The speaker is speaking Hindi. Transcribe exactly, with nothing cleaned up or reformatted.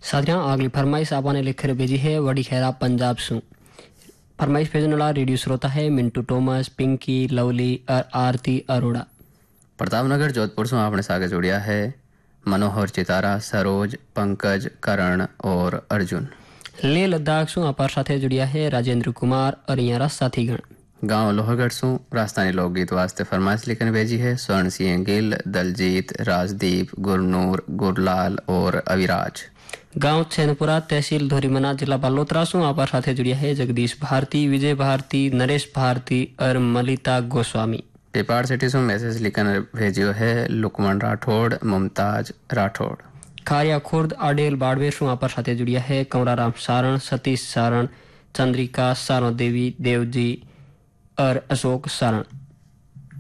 साथियों अगली फरमाइश आपने लिखकर भेजी है वड़ी खैरा पंजाब से। फरमाइश भेजने वाला रेडियो श्रोता है मिंटू टोमस, पिंकी, लवली और आरती अरोड़ा। प्रतापनगर जोधपुर से आपने सागे जोड़िया है मनोहर, चितारा, सरोज, पंकज, करण और अर्जुन। ले लद्दाख से अपार साथे जुड़िया है राजेंद्र कुमार और यहाँ साथीगण। गांव लोहगढ़ से राजस्थानी लोकगीत वास्ते फरमाइश लिखने भेजी है स्वर्ण सिंह गिल, दलजीत, राजदीप, गुरनूर, गुरलाल और अविराज। गांव छेनपुरा, तहसील धोरीमना, जिला बालोतरा से अपार साथे जुड़िया है जगदीश भारती, विजय भारती, नरेश भारती और मलिता गोस्वामी। पेपाड़ सिटी से मैसेज लिखने भेजियो है लुकमन राठौड़, मुमताज राठौड़। खारिया खुर्द, आडेल बाड़वेर से अपार साथे जुड़िया है कंवराराम सारण, सतीश सारण, चंद्रिका सारो देवी, देवजी और अशोक सारण।